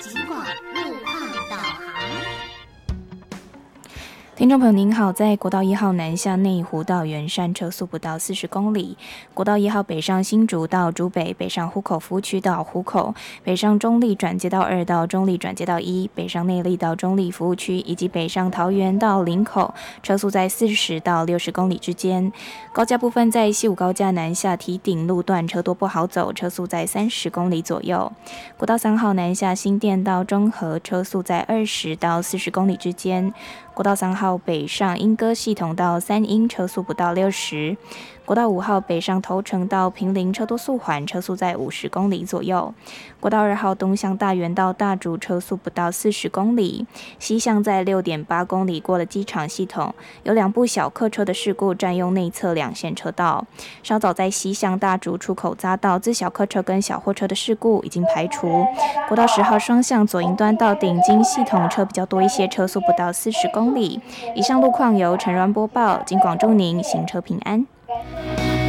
警广路况导航。 听众朋友您好，在国道1号南下内湖到圆山车速不到40公里，国道1号北上新竹到竹北，北上湖口服务区到湖口，北上中立转接道2到中立转接道1，北上内壢到中立服务区，以及北上桃园到林口，车速在40到60公里之间。高架部分在西武高架南下堤顶路段车多不好走，车速在30公里左右。国道3号南下新店到中和，车速在20到40公里之间。国道3号北上莺歌系统到三莺，车速不到60。国道5号北上头城到坪林，车多速缓，车速在50公里左右。国道2号东向大园到大竹，车速不到40公里。西向在6.8公里过了机场系统，有2部小客车的事故，占用内侧2线车道。稍早在西向大竹出口匝道，自小客车跟小货车的事故已经排除。国道10号双向左营端到顶金系统车比较多一些，车速不到40公里。以上路况由陈鸾播报，警广祝您行车平安。